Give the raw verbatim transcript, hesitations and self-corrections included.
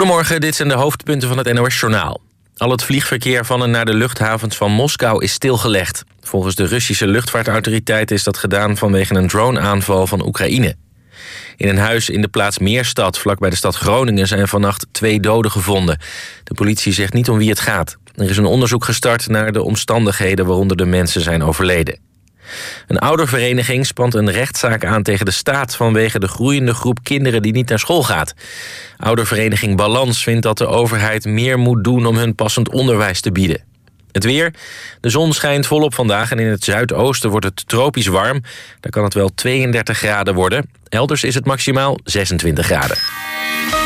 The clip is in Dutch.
Goedemorgen, dit zijn de hoofdpunten van het N O S-journaal. Al het vliegverkeer van en naar de luchthavens van Moskou is stilgelegd. Volgens de Russische luchtvaartautoriteit is dat gedaan vanwege een drone-aanval van Oekraïne. In een huis in de plaats Meerstad, vlakbij de stad Groningen, zijn vannacht twee doden gevonden. De politie zegt niet om wie het gaat. Er is een onderzoek gestart naar de omstandigheden waaronder de mensen zijn overleden. Een oudervereniging spant een rechtszaak aan tegen de staat vanwege de groeiende groep kinderen die niet naar school gaat. Oudervereniging Balans vindt dat de overheid meer moet doen om hun passend onderwijs te bieden. Het weer. De zon schijnt volop vandaag en in het zuidoosten wordt het tropisch warm. Daar kan het wel tweeëndertig graden worden. Elders is het maximaal zesentwintig graden.